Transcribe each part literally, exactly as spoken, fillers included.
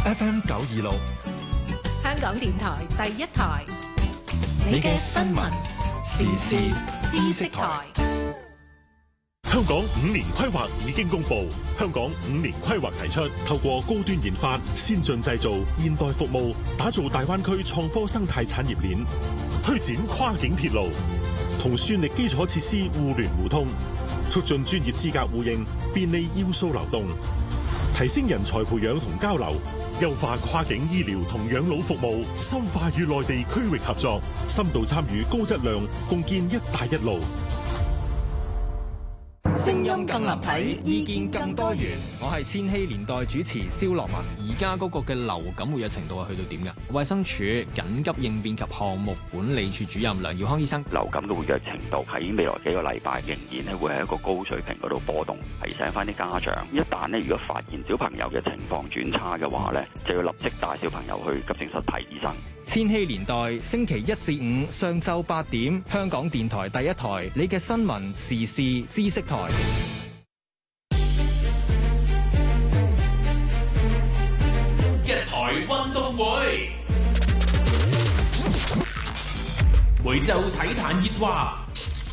F M 九二六， 香港電台第一台， 你嘅新聞時事知識台。 香港五年規劃已經公布，香港五年規劃提出透過高端研發、先進製造、現代服務，打造大灣區創科生態產業鏈，推展跨境鐵路，同算力基礎設施互聯互通，促進專業資格互認，便利要素流動，提升人才培養同交流，優化跨境醫療同養老服務，深化與內地區域合作，深度參與高質量，共建一帶一路。 聲音更立體，意見更多元。 我係千禧年代主持蕭樂文。而家嗰個嘅流感活躍程度係去到點㗎？衛生署緊急應變及項目管理處主任梁耀康醫生， 流感嘅活躍程度喺未來幾個禮拜仍然咧會喺一個高水平嗰度波動，提醒翻啲家長，一旦咧如果發現小朋友嘅情況轉差嘅話咧，就要立即帶小朋友去急症室睇醫生。 千禧年代星期一至五上晝八點，香港電台第一台，你嘅新聞時事知識台。 一台運動會，每週體壇熱話。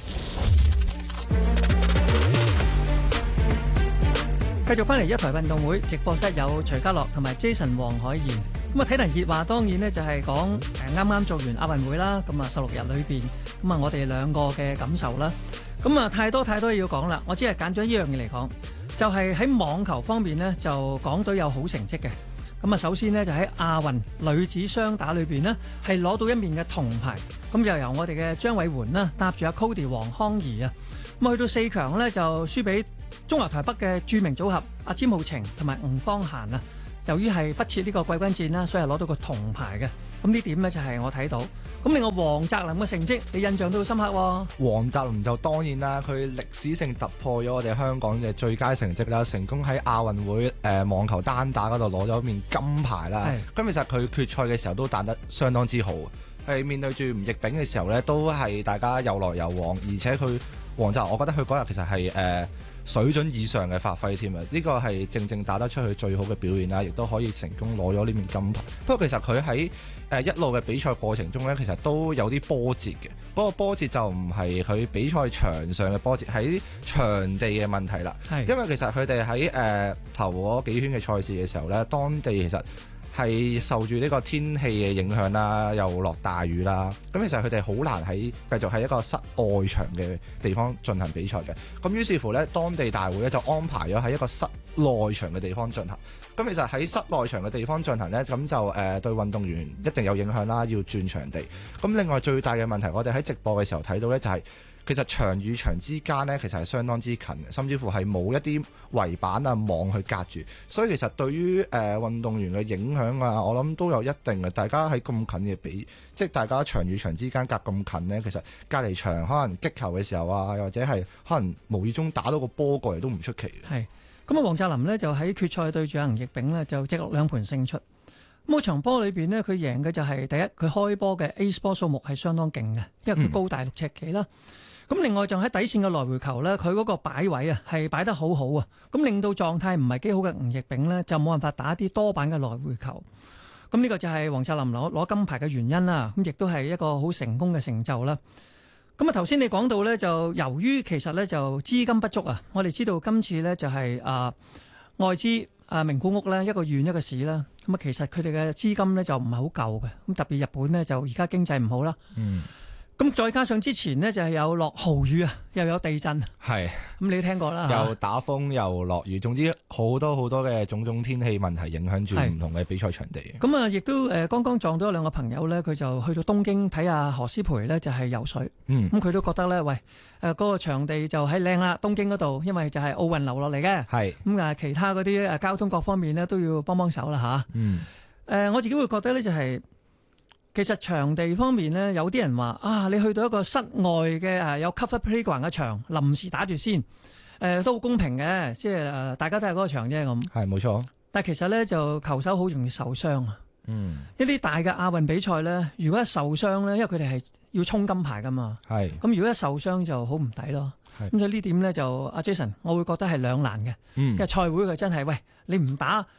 繼續翻嚟一台運動會直播室，有徐家樂同埋 Jason 黃海賢。咁啊，體壇熱話當然咧就係講誒啱啱做完亞運會啦。咁啊，十六日裏邊，咁啊我哋兩個嘅感受啦。咁啊，太多太多嘢要講啦。我只係揀咗呢樣嘢嚟講，就係喺網球方面呢，就港隊有好成績嘅。咁啊，首先呢，就喺亞運女子雙打裏邊呢，係攞到一面嘅銅牌。咁就由我哋嘅張偉媛啦，搭住阿 Cody 黃康怡啊。咁啊，去到四強呢，就輸俾中華台北嘅著名組合阿詹浩晴同埋吳芳嫻啊。由於係不設呢個季軍戰啦，所以係攞到個銅牌嘅。咁呢點呢，就係我睇到。咁另外黃澤林嘅成績，你印象都好深刻喎。 黃澤林就當然啦，佢歷史性突破咗我哋香港嘅最佳成績啦，成功喺亞運會誒、呃、網球單打嗰度攞咗一面金牌啦。咁其實佢決賽嘅時候都打得相當之好，係面對住吳亦丙嘅時候呢，都係大家有來有往，而且佢黃澤林，我覺得佢嗰日其實係誒。呃水準以上嘅發揮添啊！呢個係正正打得出去最好嘅表現啦，亦都可以成功攞咗呢面金牌。不過其實佢喺誒一路嘅比賽過程中呢，其實都有啲波折嘅。嗰個波折就唔係佢比賽場上嘅波折，喺場地嘅問題啦。因為其實佢哋喺誒頭嗰幾圈嘅賽事嘅時候呢，當地其實係受住呢個天氣嘅影響啦，又落大雨啦，咁其實佢哋好難喺繼續喺一個室外場嘅地方進行比賽嘅。咁於是乎呢，當地大會咧就安排咗喺一個室內場嘅地方進行。咁其實喺室內場嘅地方進行呢，咁就誒、呃、對運動員一定有影響啦，要轉場地。咁另外最大嘅問題，我哋喺直播嘅時候睇到呢，就係、是。其實場與場之間呢，其實係相當之近嘅，甚至乎係冇一啲圍板啊網去隔住，所以其實對於誒、呃、運動員嘅影響啊，我諗都有一定嘅。大家喺咁近嘅比，即係大家場與場之間隔咁近呢，其實隔離場可能擊球嘅時候啊，又或者係可能無意中打到個波過嚟都唔出奇嘅。 係咁啊，黃澤林呢，就喺決賽對住阿吳亦丙呢，就直落兩盤勝出。咁嗰場波裏邊呢，佢贏嘅就係、是、第一，佢開波嘅 A 波數目係相當勁嘅，因為佢高大六尺幾啦。咁、嗯、另外就喺底線嘅來回球呢，佢嗰個擺位啊係擺得好好啊，咁令到狀態唔係幾好嘅吳亦丙呢，就冇辦法打啲多板嘅來回球。咁呢個就係黃澤林攞攞金牌嘅原因啦。咁亦都係一個好成功嘅成就啦。咁啊頭先你講到呢，就由於其實呢就資金不足啊，我哋知道今次呢就係、是、啊外資啊名古屋呢一個縣一個市啦。咁啊其實佢哋嘅資金呢就唔係好夠嘅。咁特別日本呢，就而家經濟唔好啦。嗯。咁再加上之前呢，就係有落豪雨啊，又有地震，係咁你聽過啦， 又打風又落雨，總之好多好多嘅種種天氣問題影響住唔同嘅比賽場地。 咁啊，亦都誒剛剛撞到兩個朋友呢，佢就去到東京睇下何詩蓓呢，就係游水。嗯，咁佢都覺得呢，喂誒嗰個場地就喺靚啦，東京嗰度，因為就係奧運流落嚟嘅。係咁啊，其他嗰啲誒交通各方面呢，都要幫幫手啦吓。嗯，誒我自己會覺得呢，就係。其實場地方面呢，有啲人話啊，你去到一個室外嘅誒有 cover playground 嘅場，臨時打住先，誒、呃、都好公平嘅，即係誒大家都係嗰個場啫咁。係冇錯。但係其實呢，就球手好容易受傷啊。嗯。一啲大嘅亞運比賽呢，如果一受傷呢，因為佢哋係要衝金牌噶嘛。係。咁如果一受傷就好唔抵咯。係。咁所以呢點呢，就阿 Jason，我會覺得係兩難嘅。嗯。因為賽會佢真係喂，你唔打。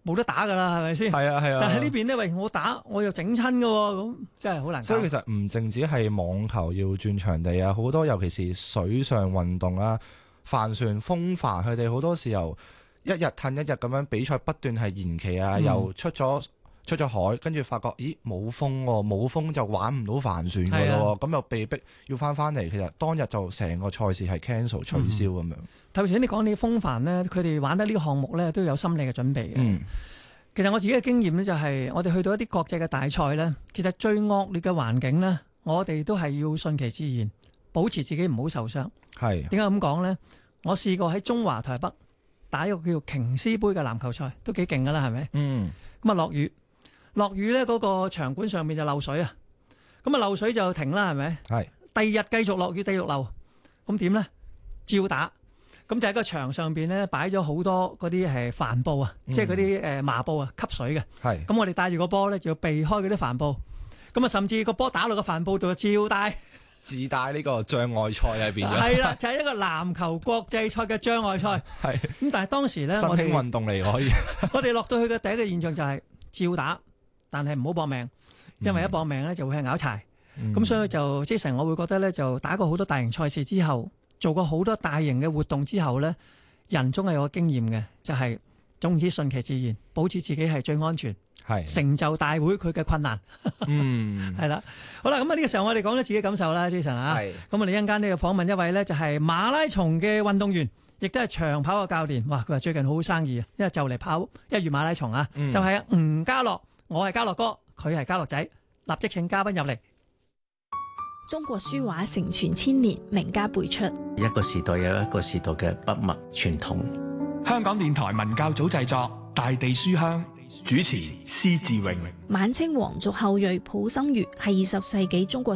冇得打㗎啦，係咪先？ 係啊係啊。 但係呢邊咧，喂，我打我又整親㗎喎，咁真係好難搞。 所以其實唔淨止係網球要轉場地啊，好多尤其是水上運動啦、帆船、風帆，佢哋好多時候一日褪一日咁樣比賽不斷係延期啊，嗯、又出咗出咗海，跟住發覺咦冇風喎，冇風就玩唔到帆船㗎咯，咁、啊、又被逼要翻翻嚟。其實當日就成個賽事係 cancel 取消咁樣。 頭先、嗯、你講你風帆呢，佢哋玩得呢個項目呢，都有心理嘅準備嘅。 嗯， 其實我自己嘅經驗呢，就係我哋去到一啲國際嘅大賽呢，其實最惡劣嘅環境呢，我哋都係要順其自然，保持自己唔好受傷。係點解咁講呢？我試過喺中華台北打一個叫瓊斯杯嘅籃球賽，都幾勁㗎啦，係咪？嗯。咁啊落雨。落雨咧，嗰個場館上面就漏水啊！咁啊漏水就停啦，係咪？係。第二日繼續落雨，繼續漏，咁點咧？照打。咁就喺個場上邊咧擺咗好多嗰啲係帆布啊，嗯、即係嗰啲誒麻布啊，吸水嘅。係。咁我哋帶住個波咧，就要避開嗰啲帆布。咁啊，甚至個波打落個帆布度就照帶。自帶呢個障礙賽喺邊嘅？係啦，就係、是、一個籃球國際賽嘅障礙賽。係。咁但係當時咧，新興運動嚟可以。我哋落到去嘅第一個現象就係照打。但係唔好搏命，因為一搏命咧就會係拗柴。咁、嗯、所以就即成，我會覺得咧就打過好多大型賽事之後，做過好多大型嘅活動之後咧，人總係有個經驗嘅，就係、是、總之順其自然，保持自己係最安全，係成就大會佢嘅困難。嗯，係啦，好啦，咁啊呢個時候我哋講咗自己感受啦，Jason 啊，咁我哋一陣間呢個訪問一位咧就係馬拉松嘅運動員，亦都係長跑嘅教練。哇，佢話最近好好生意啊，因為就嚟跑一月馬拉松啊，嗯、就係吳家樂。我係家樂哥，佢係家樂仔，立即請嘉賓入嚟。 中國書畫承傳千年，名家輩出。 一個時代有一個時代嘅筆墨傳統。 香港電台文教組製作《大地書香》，主持施志榮。 晚清皇族後裔蒲生瑜係二十世紀中國